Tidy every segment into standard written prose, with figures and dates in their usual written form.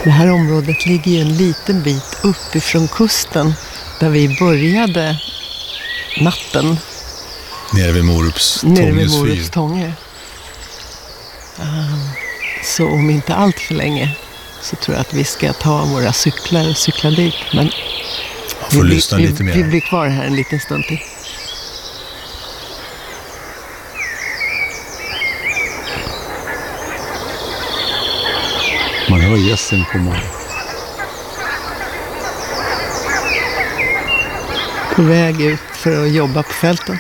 Det här området ligger ju en liten bit uppifrån kusten där vi började natten. Nere vid Morups Tånge. Så om inte allt för länge så tror jag att vi ska ta våra cyklar och cykla dit. Men får lyssna lite mer. Vi blir kvar här en liten stund till. Man hör gässen komma. På väg ut för att jobba på fälten.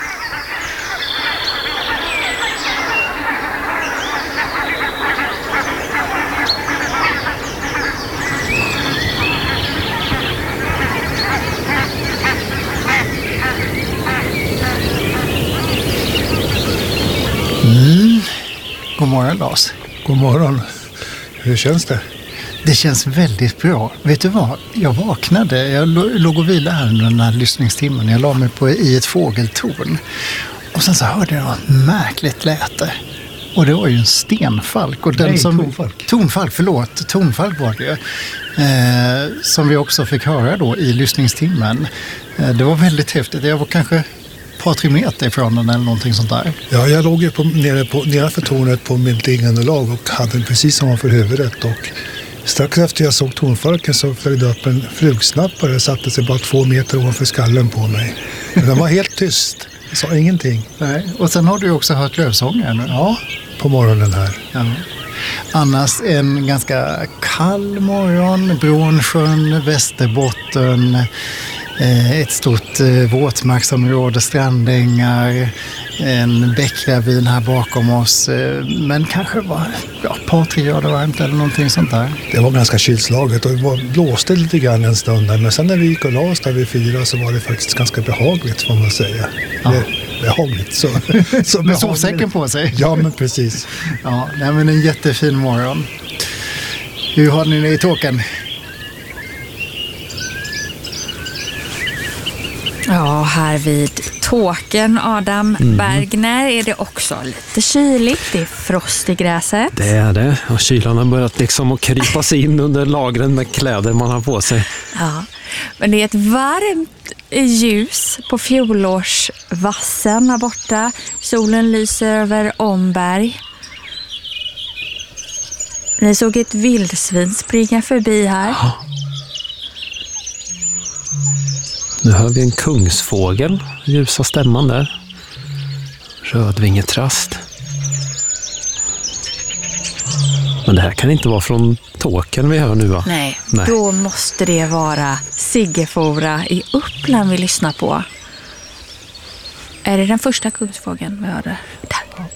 God morgon, Lars. God morgon. Hur känns det? Det känns väldigt bra. Vet du vad? Jag vaknade. Jag låg och vilade här under den här lyssningstimmen. Jag la mig i ett fågeltorn. Och sen så hörde jag något märkligt läte. Och det var ju en stenfalk. Och den tonfalk. Tonfalk var det ju. Som vi också fick höra då i lyssningstimmen. Det var väldigt häftigt. Jag var kanske ett par 3 meter ifrån den eller någonting sånt där. Ja, jag låg ju nedanför tornet på mitt liggunderlag och hade den precis ovanför huvudet. Och strax efter jag såg tonfalken så flög det upp en flugsnappare och satte sig bara 2 meter ovanför skallen på mig. Men den var helt tyst. Jag sa ingenting. Nej. Och sen har du också hört lövsånger nu. Ja, på morgonen här. Ja. Annars en ganska kall morgon. Brånsjön, Västerbotten, ett stort våtmarksområde, strandängar, en bäckravin här bakom oss. Men kanske var ett par 3 grader varmt eller någonting sånt där. Det var ganska kylslaget och det blåste lite grann en stund där. Men sen när vi gick och la oss där vid 4 så var det faktiskt ganska behagligt, får man säga. Ja. Behagligt. Så med sovsäcken på sig. Ja, men precis. Ja, men en jättefin morgon. Hur har ni det i Tåkern? Ja, här vid Tåkern, Adam Bergner, är det också lite kyligt. Det är frost i gräset. Det är det. Och kylan har börjat liksom att krypa sig in under lagren med kläder man har på sig. Ja, men det är ett varmt ljus på fjolårsvassen här borta. Solen lyser över Omberg. Ni såg ett vildsvin springa förbi här. Ja. Nu hör vi en kungsfågel, ljusa stämman där. Rödvingetrast. Men det här kan inte vara från Tåkern vi hör nu, va? Nej, då måste det vara Siggefora i Uppland vi lyssnar på. Är det den första kungsfågeln vi hörde? Där.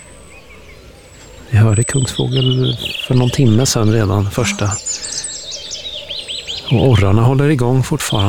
Vi hörde kungsfågel för någon timme sedan redan, första. Och orrarna håller igång fortfarande.